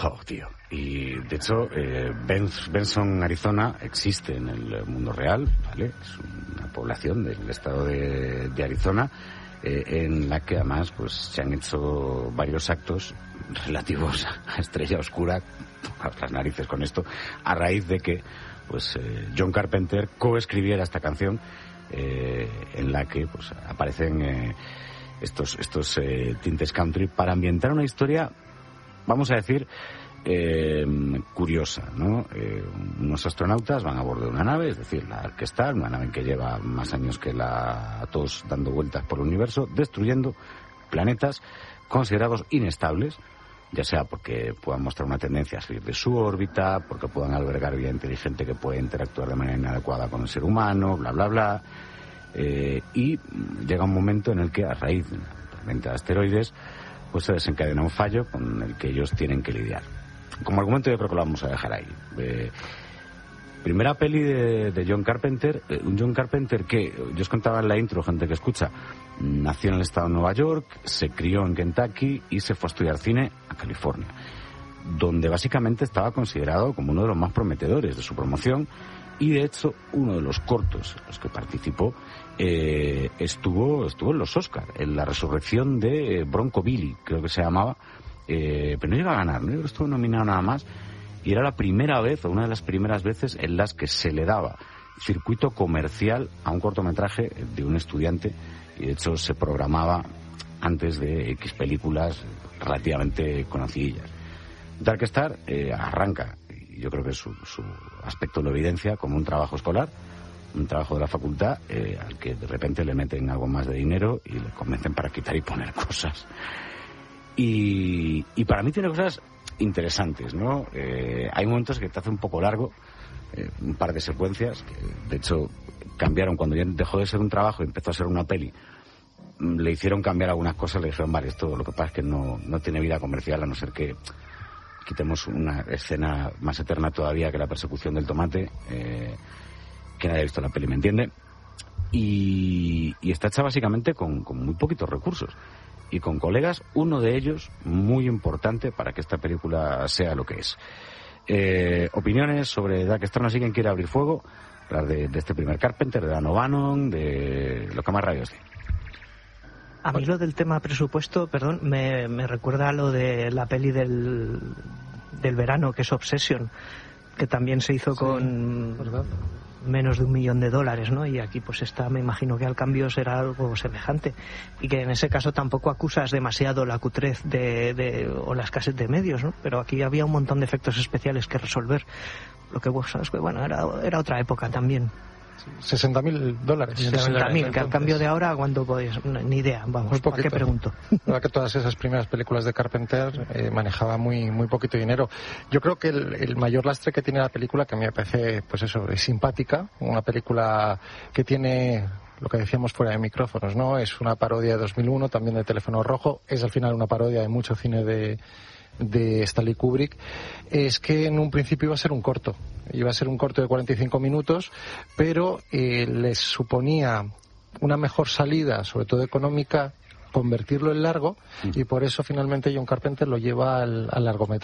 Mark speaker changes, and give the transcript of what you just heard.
Speaker 1: Tío. Y de hecho, Benson, Arizona, existe en el mundo real, ¿vale? Es una población del estado de Arizona, en la que además pues se han hecho varios actos relativos a Estrella Oscura, a las narices con esto, a raíz de que pues John Carpenter coescribiera esta canción, en la que pues aparecen estos tintes country para ambientar una historia, vamos a decir, curiosa, ¿no? Unos astronautas van a bordo de una nave, es decir, la Ark-Star, una nave que lleva más años que la TOS dando vueltas por el universo, destruyendo planetas considerados inestables, ya sea porque puedan mostrar una tendencia a salir de su órbita, porque puedan albergar vida inteligente que puede interactuar de manera inadecuada con el ser humano, bla, bla, bla. Y llega un momento en el que, a raíz de una tormenta de asteroides, pues se desencadena un fallo con el que ellos tienen que lidiar. Como argumento yo creo que lo vamos a dejar ahí. Primera peli de John Carpenter, un John Carpenter que, yo os contaba en la intro, gente que escucha, nació en el estado de Nueva York, se crió en Kentucky y se fue a estudiar cine a California, donde básicamente estaba considerado como uno de los más prometedores de su promoción, y de hecho uno de los cortos en los que participó estuvo en los Oscar, en la resurrección de Bronco Billy, creo que se llamaba, pero no llega a ganar, ¿no? Estuvo nominado nada más, y era la primera vez, o una de las primeras veces, en las que se le daba circuito comercial a un cortometraje de un estudiante, y de hecho se programaba antes de X películas relativamente conocidillas. Dark-Star arranca, y yo creo que su aspecto lo evidencia, como un trabajo escolar, un trabajo de la facultad, al que de repente le meten algo más de dinero y le convencen para quitar y poner cosas. Y para mí tiene cosas interesantes, ¿no? Hay momentos que te hace un poco largo, un par de secuencias que de hecho cambiaron cuando ya dejó de ser un trabajo y empezó a ser una peli. Le hicieron cambiar algunas cosas, le dijeron, vale, esto lo que pasa es que no tiene vida comercial, a no ser que quitemos una escena más eterna todavía que la persecución del tomate, que nadie ha visto la peli, ¿me entiende? Y está hecha básicamente con muy poquitos recursos y con colegas, uno de ellos muy importante para que esta película sea lo que es. Opiniones sobre Dark-Star, no sé quién quiere abrir fuego, hablar de este primer Carpenter, de Dan O'Bannon, de lo que más rayos de.
Speaker 2: A mí lo del tema presupuesto, perdón, me recuerda a lo de la peli del verano, que es Obsession, que también se hizo con menos de $1 millón, ¿no? Y aquí pues me imagino que al cambio será algo semejante, y que en ese caso tampoco acusas demasiado la cutrez o la escasez de medios, ¿no? Pero aquí había un montón de efectos especiales que resolver, lo que vos sabes que bueno, era otra época también.
Speaker 3: $60.000.
Speaker 2: 60.000, que al cambio de ahora, ¿cuánto podéis? Ni idea, vamos, ¿para qué pregunto?
Speaker 3: La verdad que todas esas primeras películas de Carpenter manejaba muy poquito dinero. Yo creo que el mayor lastre que tiene la película, que a mí me parece, pues eso, es simpática, una película que tiene lo que decíamos fuera de micrófonos, ¿no? Es una parodia de 2001, también de Teléfono Rojo, es al final una parodia de mucho cine de Stanley Kubrick, es que en un principio iba a ser un corto de 45 minutos, pero les suponía una mejor salida, sobre todo económica, convertirlo en largo, y por eso finalmente John Carpenter lo lleva al largometraje.